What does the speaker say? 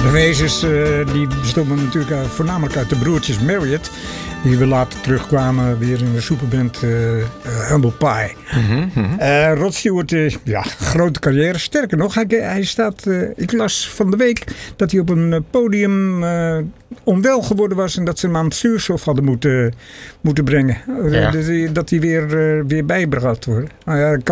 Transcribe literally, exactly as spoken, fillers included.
De wezens uh, die bestonden natuurlijk uh, voornamelijk uit de broertjes Marriott. Die we later terugkwamen weer in de superband uh, uh, Humble Pie. Mm-hmm, mm-hmm. Uh, Rod Stewart, uh, ja, grote carrière. Sterker nog, hij, hij staat, uh, ik las van de week dat hij op een podium uh, onwel geworden was en dat ze hem aan het zuurstof hadden moeten, moeten brengen. Ja. Uh, dat hij weer, uh, weer bijgebracht wordt. Nou ja,